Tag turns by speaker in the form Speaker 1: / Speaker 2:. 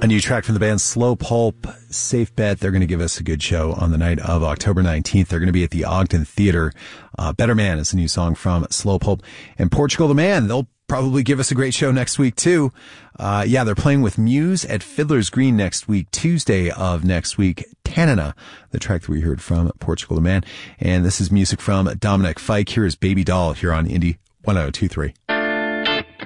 Speaker 1: A new track from the band Slow Pulp, Safe Bet. They're going to give us a good show on the night of October 19th. They're going to be at the Ogden Theater. Better Man is a new song from Slow Pulp. And Portugal the Man, they'll probably give us a great show next week too. They're playing with Muse at Fiddler's Green next week, Tuesday of next week. Tanana, the track that we heard from Portugal the Man. And this is music from Dominic Fike. Here is Baby Doll here on Indie 1023.